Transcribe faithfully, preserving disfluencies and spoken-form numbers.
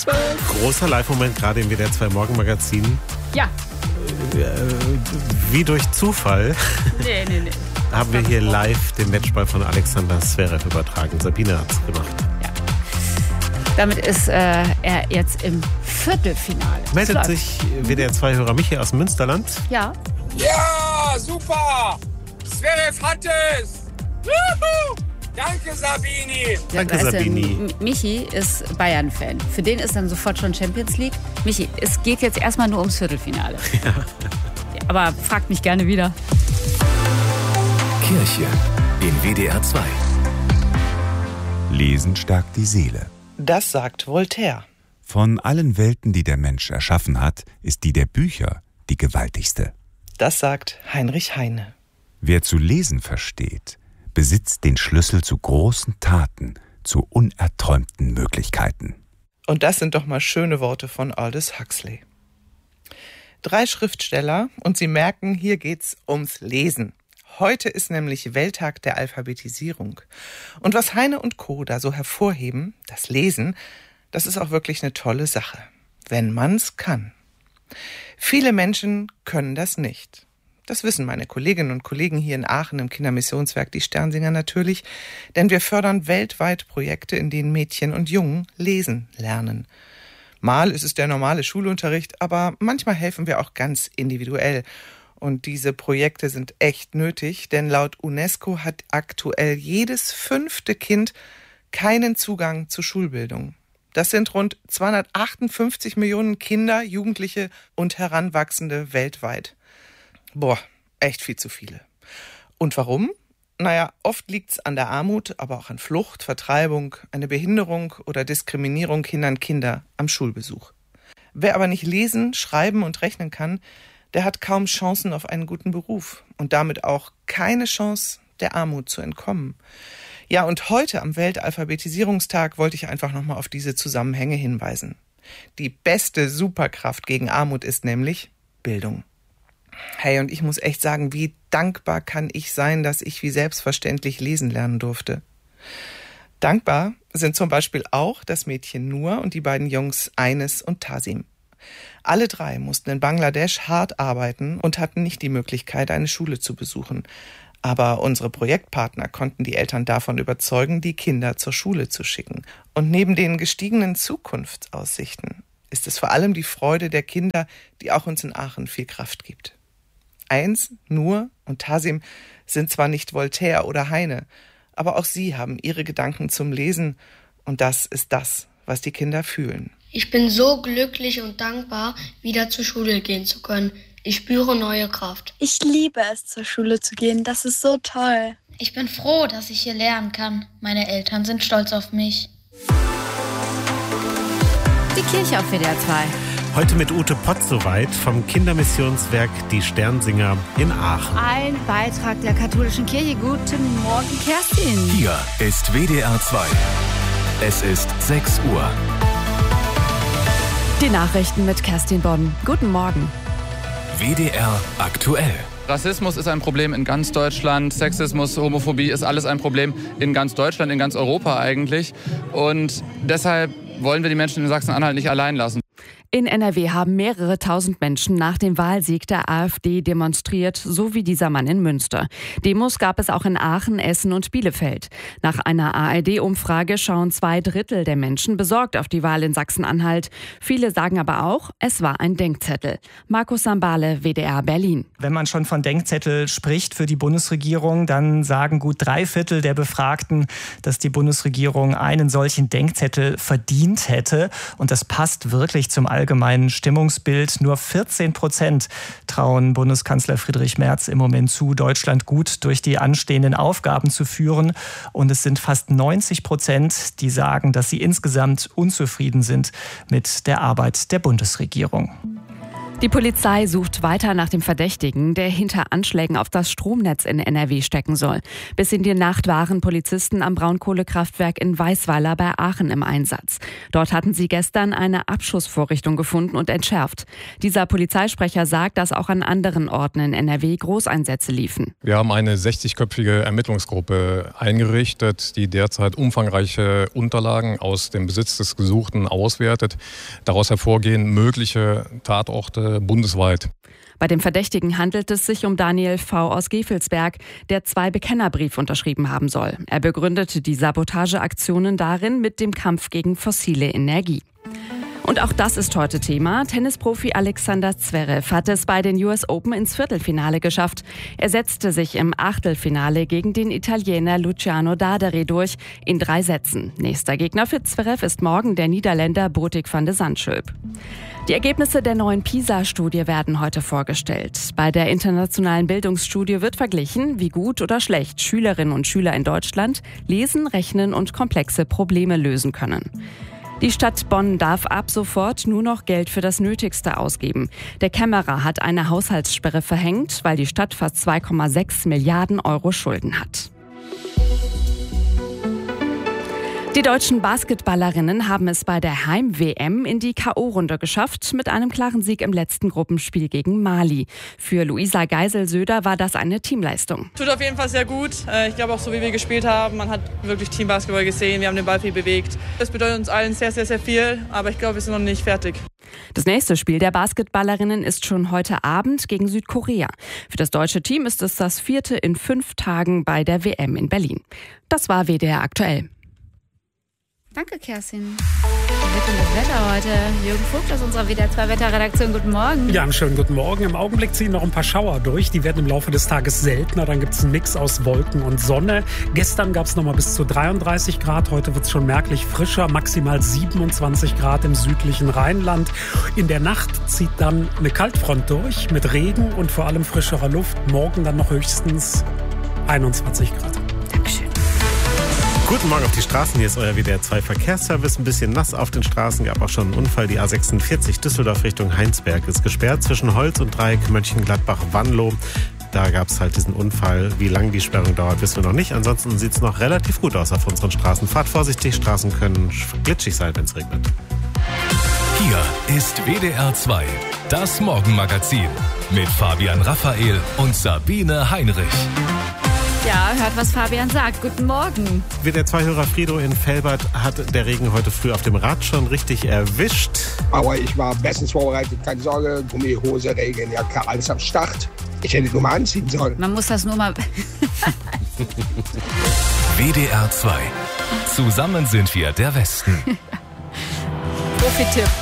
zwölf. Großer Live-Moment gerade im W D R zwei Morgenmagazin. Ja. Äh, wie durch Zufall Nee, nee, nee. haben wir hier live den Matchball von Alexander Zverev übertragen. Sabine hat's gemacht. Ja. Damit ist äh, er jetzt im Viertelfinale. Meldet Läuft. sich W D R zwei-Hörer Michi aus Münsterland? Ja. Ja, super! Zverev hat es! Juhu! Danke, Sabini! Danke, weißt du, Sabini. M- Michi ist Bayern-Fan. Für den ist dann sofort schon Champions League. Michi, es geht jetzt erstmal nur ums Viertelfinale. Ja. Aber fragt mich gerne wieder. Kirche in W D R zwei. Lesen stärkt die Seele. Das sagt Voltaire. Von allen Welten, die der Mensch erschaffen hat, ist die der Bücher die gewaltigste. Das sagt Heinrich Heine. Wer zu lesen versteht, besitzt den Schlüssel zu großen Taten, zu unerträumten Möglichkeiten. Und das sind doch mal schöne Worte von Aldous Huxley. Drei Schriftsteller und Sie merken, hier geht's ums Lesen. Heute ist nämlich Welttag der Alphabetisierung. Und was Heine und Co. da so hervorheben, das Lesen, das ist auch wirklich eine tolle Sache, wenn man's kann. Viele Menschen können das nicht. Das wissen meine Kolleginnen und Kollegen hier in Aachen im Kindermissionswerk Die Sternsinger natürlich, denn wir fördern weltweit Projekte, in denen Mädchen und Jungen lesen lernen. Mal ist es der normale Schulunterricht, aber manchmal helfen wir auch ganz individuell. Und diese Projekte sind echt nötig, denn laut UNESCO hat aktuell jedes fünfte Kind keinen Zugang zu Schulbildung. Das sind rund zweihundertachtundfünfzig Millionen Kinder, Jugendliche und Heranwachsende weltweit. Boah, echt viel zu viele. Und warum? Naja, oft liegt's an der Armut, aber auch an Flucht, Vertreibung, eine Behinderung oder Diskriminierung hindern Kinder am Schulbesuch. Wer aber nicht lesen, schreiben und rechnen kann, der hat kaum Chancen auf einen guten Beruf und damit auch keine Chance, der Armut zu entkommen. Ja, und heute am Weltalphabetisierungstag wollte ich einfach nochmal auf diese Zusammenhänge hinweisen. Die beste Superkraft gegen Armut ist nämlich Bildung. Hey, und ich muss echt sagen, wie dankbar kann ich sein, dass ich wie selbstverständlich lesen lernen durfte. Dankbar sind zum Beispiel auch das Mädchen Nur und die beiden Jungs Eines und Tasim. Alle drei mussten in Bangladesch hart arbeiten und hatten nicht die Möglichkeit, eine Schule zu besuchen. Aber unsere Projektpartner konnten die Eltern davon überzeugen, die Kinder zur Schule zu schicken. Und neben den gestiegenen Zukunftsaussichten ist es vor allem die Freude der Kinder, die auch uns in Aachen viel Kraft gibt. Eins, Nur und Tasim sind zwar nicht Voltaire oder Heine, aber auch sie haben ihre Gedanken zum Lesen und das ist das, was die Kinder fühlen. Ich bin so glücklich und dankbar, wieder zur Schule gehen zu können. Ich spüre neue Kraft. Ich liebe es, zur Schule zu gehen. Das ist so toll. Ich bin froh, dass ich hier lernen kann. Meine Eltern sind stolz auf mich. Die Kirche auf W D R zwei. Heute mit Ute Potzowait vom Kindermissionswerk Die Sternsinger in Aachen. Ein Beitrag der katholischen Kirche. Guten Morgen, Kerstin. Hier ist W D R zwei. Es ist sechs Uhr. Die Nachrichten mit Kerstin Bonn. Guten Morgen. W D R aktuell. Rassismus ist ein Problem in ganz Deutschland, Sexismus, Homophobie ist alles ein Problem in ganz Deutschland, in ganz Europa eigentlich. Und deshalb wollen wir die Menschen in Sachsen-Anhalt nicht allein lassen. In N R W haben mehrere tausend Menschen nach dem Wahlsieg der AfD demonstriert, so wie dieser Mann in Münster. Demos gab es auch in Aachen, Essen und Bielefeld. Nach einer A R D-Umfrage schauen zwei Drittel der Menschen besorgt auf die Wahl in Sachsen-Anhalt. Viele sagen aber auch, es war ein Denkzettel. Markus Sambale, W D R Berlin. Wenn man schon von Denkzettel spricht für die Bundesregierung, dann sagen gut drei Viertel der Befragten, dass die Bundesregierung einen solchen Denkzettel verdient hätte. Und das passt wirklich zum allgemeinen Stimmungsbild. Nur vierzehn Prozent trauen Bundeskanzler Friedrich Merz im Moment zu, Deutschland gut durch die anstehenden Aufgaben zu führen. Und es sind fast neunzig Prozent, die sagen, dass sie insgesamt unzufrieden sind mit der Arbeit der Bundesregierung. Die Polizei sucht weiter nach dem Verdächtigen, der hinter Anschlägen auf das Stromnetz in N R W stecken soll. Bis in die Nacht waren Polizisten am Braunkohlekraftwerk in Weißweiler bei Aachen im Einsatz. Dort hatten sie gestern eine Abschussvorrichtung gefunden und entschärft. Dieser Polizeisprecher sagt, dass auch an anderen Orten in N R W Großeinsätze liefen. Wir haben eine sechzigköpfige Ermittlungsgruppe eingerichtet, die derzeit umfangreiche Unterlagen aus dem Besitz des Gesuchten auswertet. Daraus hervorgehen mögliche Tatorte bundesweit. Bei dem Verdächtigen handelt es sich um Daniel V. aus Gevelsberg, der zwei Bekennerbriefe unterschrieben haben soll. Er begründete die Sabotageaktionen darin mit dem Kampf gegen fossile Energie. Und auch das ist heute Thema. Tennisprofi Alexander Zverev hat es bei den U S Open ins Viertelfinale geschafft. Er setzte sich im Achtelfinale gegen den Italiener Luciano Darderi durch in drei Sätzen. Nächster Gegner für Zverev ist morgen der Niederländer Botik van de Zandschulp. Die Ergebnisse der neuen PISA-Studie werden heute vorgestellt. Bei der internationalen Bildungsstudie wird verglichen, wie gut oder schlecht Schülerinnen und Schüler in Deutschland lesen, rechnen und komplexe Probleme lösen können. Die Stadt Bonn darf ab sofort nur noch Geld für das Nötigste ausgeben. Der Kämmerer hat eine Haushaltssperre verhängt, weil die Stadt fast zwei Komma sechs Milliarden Euro Schulden hat. Die deutschen Basketballerinnen haben es bei der Heim-W M in die K O-Runde geschafft mit einem klaren Sieg im letzten Gruppenspiel gegen Mali. Für Luisa Geisel-Söder war das eine Teamleistung. Tut auf jeden Fall sehr gut. Ich glaube auch so, wie wir gespielt haben, man hat wirklich Teambasketball gesehen, wir haben den Ball viel bewegt. Das bedeutet uns allen sehr, sehr, sehr viel, aber ich glaube, wir sind noch nicht fertig. Das nächste Spiel der Basketballerinnen ist schon heute Abend gegen Südkorea. Für das deutsche Team ist es das vierte in fünf Tagen bei der W M in Berlin. Das war W D R aktuell. Danke, Kerstin. Das Wetter heute. Jürgen Vogt aus unserer W D R zwei Wetterredaktion. Guten Morgen. Ja, einen schönen guten Morgen. Im Augenblick ziehen noch ein paar Schauer durch. Die werden im Laufe des Tages seltener. Dann gibt es einen Mix aus Wolken und Sonne. Gestern gab es noch mal bis zu dreiunddreißig Grad. Heute wird es schon merklich frischer. Maximal siebenundzwanzig Grad im südlichen Rheinland. In der Nacht zieht dann eine Kaltfront durch mit Regen und vor allem frischerer Luft. Morgen dann noch höchstens einundzwanzig Grad. Dankeschön. Guten Morgen auf die Straßen, hier ist euer W D R zwei Verkehrsservice. Ein bisschen nass auf den Straßen, gab auch schon einen Unfall. Die A sechsundvierzig Düsseldorf Richtung Heinsberg ist gesperrt zwischen Holz und Dreieck Mönchengladbach-Wanlo. Da gab es halt diesen Unfall. Wie lange die Sperrung dauert, wissen wir noch nicht. Ansonsten sieht es noch relativ gut aus auf unseren Straßen. Fahrt vorsichtig, Straßen können glitschig sein, wenn es regnet. Hier ist W D R zwei, das Morgenmagazin mit Fabian Raphael und Sabine Heinrich. Ja, hört, was Fabian sagt. Guten Morgen. W D R zwei-Hörer Frido in Velbert hat der Regen heute früh auf dem Rad schon richtig erwischt. Aber ich war bestens vorbereitet, keine Sorge. Gummihose, Regenjacke, alles am Start. Ich hätte nur mal anziehen sollen. Man muss das nur mal... W D R zwei. Zusammen sind wir der Westen. Profi-Tipp.